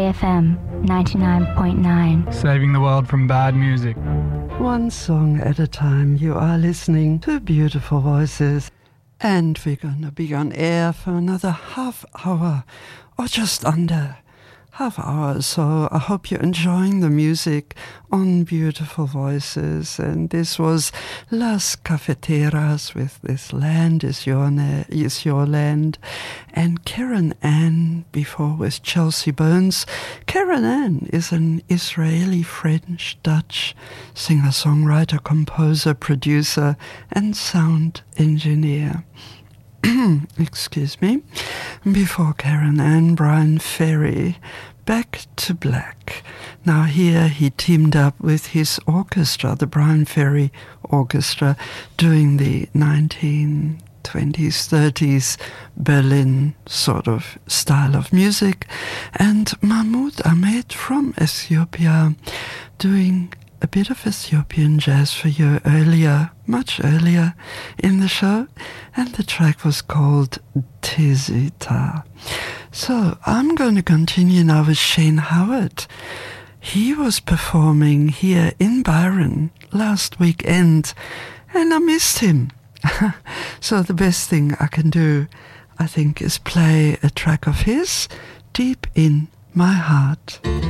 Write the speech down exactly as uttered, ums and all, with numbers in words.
A F M ninety-nine point nine. Saving the world from bad music. One song at a time. You are listening to Beautiful Voices. And we're going to be on air for another half hour, or just under half hour. So I hope you're enjoying the music on Beautiful Voices. And this was Las Cafeteras with This Land is Your, Na- is your Land. And Karen Ann before with Chelsea Bones. Karen Ann is an Israeli, French, Dutch singer, songwriter, composer, producer, and sound engineer. Excuse me. Before Karen Ann, Brian Ferry, Back to Black. Now here he teamed up with his orchestra, the Brian Ferry Orchestra, doing the nineteen twenties, thirties Berlin sort of style of music, and Mahmoud Ahmed from Ethiopia doing a bit of Ethiopian jazz for you earlier, much earlier in the show, and the track was called Tizita. So I'm going to continue now with Shane Howard. He was performing here in Byron last weekend, and I missed him. So the best thing I can do, I think, is play a track of his, Deep in My Heart.